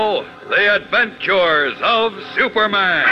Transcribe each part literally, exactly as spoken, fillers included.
The Adventures of Superman.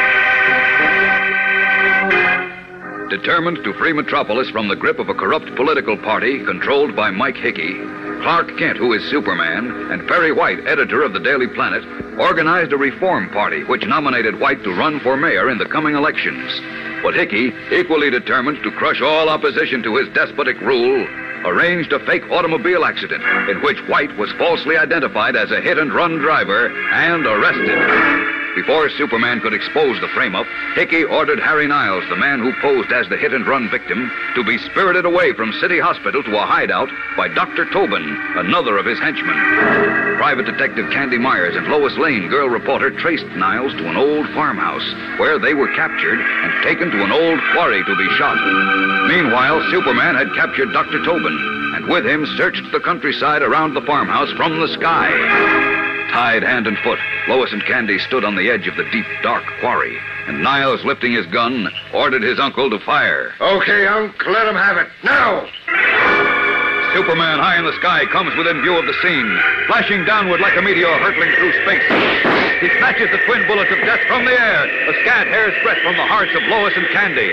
Determined to free Metropolis from the grip of a corrupt political party controlled by Mike Hickey, Clark Kent, who is Superman, and Perry White, editor of the Daily Planet, organized a reform party which nominated White to run for mayor in the coming elections. But Hickey, equally determined to crush all opposition to his despotic rule, arranged a fake automobile accident in which White was falsely identified as a hit-and-run driver and arrested. Before Superman could expose the frame-up, Hickey ordered Harry Niles, the man who posed as the hit-and-run victim, to be spirited away from City Hospital to a hideout by Doctor Tobin, another of his henchmen. Private Detective Candy Myers and Lois Lane, girl reporter, traced Niles to an old farmhouse where they were captured and taken to an old quarry to be shot. Meanwhile, Superman had captured Doctor Tobin and with him searched the countryside around the farmhouse from the sky. Tied hand and foot, Lois and Candy stood on the edge of the deep, dark quarry, and Niles, lifting his gun, ordered his uncle to fire. Okay, Unc, let him have it. Now! Superman, high in the sky, comes within view of the scene, flashing downward like a meteor hurtling through space. He snatches the twin bullets of death from the air, a scant hair's breadth from the hearts of Lois and Candy.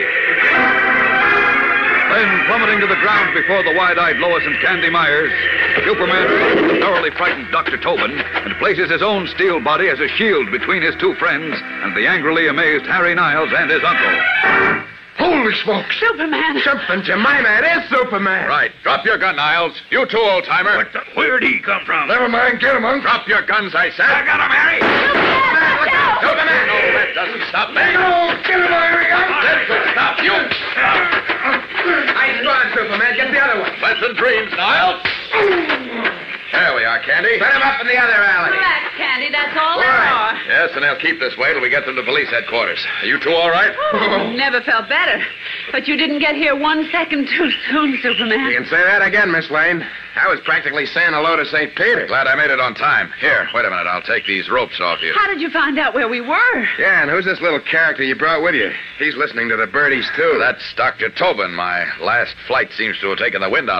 Then, plummeting to the ground before the wide-eyed Lois and Candy Myers, Superman shoots the thoroughly frightened Doctor Tobin and places his own steel body as a shield between his two friends and the angrily amazed Harry Niles and his uncle. Holy smokes! Superman! Jumping Jemima, it is Superman! Right. Drop your gun, Niles. You too, old-timer. What the... Where'd he come from? Never mind, get him, Unc. Drop your guns, I said. I got him, Harry! Superman! Look out! Superman! No, that doesn't stop me. No, get him, Harry, Unc! That could stop you. Nice run, Superman. Get the other one. Pleasant dreams, Niles. There we are, Candy. Set him up in the other alley. Relax, Candy. That's all there right. are. Yes, and they'll keep this way till we get them to police headquarters. Are you two all right? Oh, never felt better. But you didn't get here one second too soon, Superman. You can say that again, Miss Lane. I was practically saying hello to Saint Peter. Glad I made it on time. Here, wait a minute. I'll take these ropes off you. How did you find out where we were? Yeah, and who's this little character you brought with you? He's listening to the birdies, too. That's Doctor Tobin. My last flight seems to have taken the wind out